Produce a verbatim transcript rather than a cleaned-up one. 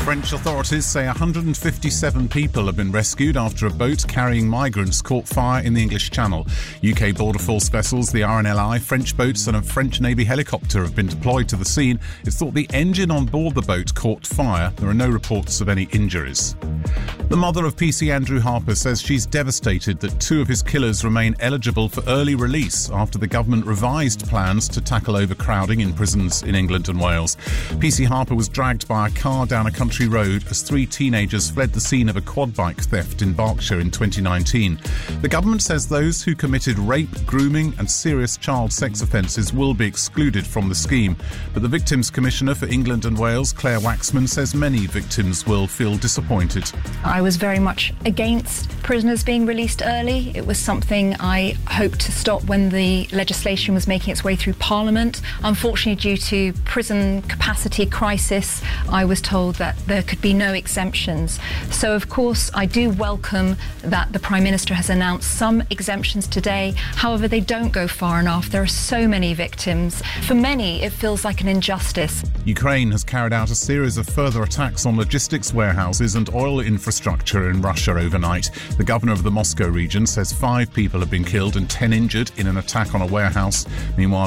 French authorities say one hundred fifty-seven people have been rescued after a boat carrying migrants caught fire in the English Channel. U K Border Force vessels, the R N L I, French boats and a French Navy helicopter have been deployed to the scene. It's thought the engine on board the boat caught fire. There are no reports of any injuries. The mother of P C Andrew Harper says she's devastated that two of his killers remain eligible for early release after the government revised plans to tackle overcrowding in prisons in England and Wales. P C Harper was dragged by a car down a country road as three teenagers fled the scene of a quad bike theft in Berkshire in twenty nineteen. The government says those who committed rape, grooming and serious child sex offences will be excluded from the scheme. But the Victims Commissioner for England and Wales, Claire Waxman, says many victims will feel disappointed. I was very much against prisoners being released early. It was something I hoped to stop when the legislation was making its way through Parliament. Unfortunately, due to prison capacity crisis, I was told that there could be no exemptions. So, of course, I do welcome that the Prime Minister has announced some exemptions today. However, they don't go far enough. There are so many victims. For many, it feels like an injustice. Ukraine has carried out a series of further attacks on logistics warehouses and oil infrastructure in Russia overnight. The governor of the Moscow region says five people have been killed and ten injured in an attack on a warehouse. Meanwhile,